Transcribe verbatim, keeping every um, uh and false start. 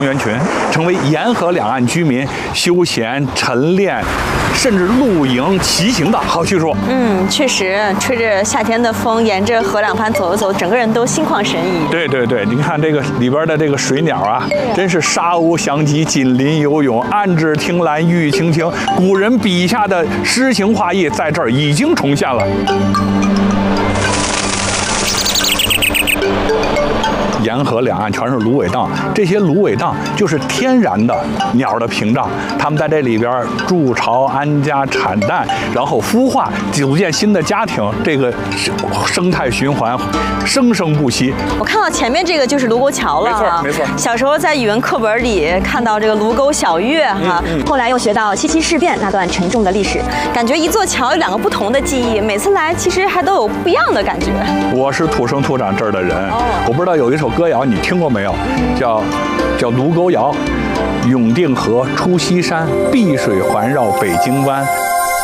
源群，成为沿河两岸居民休闲、晨练，甚至露营、骑行的好去处。 嗯，确实，吹着夏天的风，沿着河两畔走一走，整个人都心旷神怡。 对对对，您看这个里边的这个水鸟啊，真是沙鸥翔集，锦鳞游泳，岸芷听兰，郁郁青青。古人笔下的诗情画意，在这儿已经重现了。沿河两岸全是芦苇荡，这些芦苇荡就是天然的鸟的屏障，它们在这里边筑巢、安家、产蛋，然后孵化，组建新的家庭，这个生态循环生生不息。 我看到前面这个就是卢沟桥了， 没错没错。 小时候在语文课本里看到这个卢沟晓月哈， 嗯嗯、 后来又学到七七事变那段沉重的历史，感觉一座桥有两个不同的记忆，每次来其实还都有不一样的感觉。 我是土生土长这儿的人， 哦、 我不知道有一首歌谣你听过没有？叫叫卢沟谣，永定河出西山，碧水环绕北京湾。